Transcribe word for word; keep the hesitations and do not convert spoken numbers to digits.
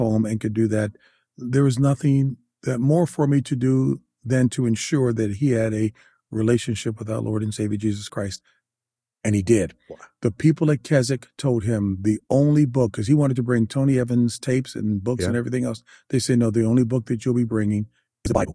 home and could do that, there was nothing that more for me to do than to ensure that he had a relationship with our Lord and Savior Jesus Christ. And he did. Wow. The people at Keswick told him the only book, because he wanted to bring Tony Evans tapes and books Yeah. and everything else. They said, no, the only book that you'll be bringing is the Bible.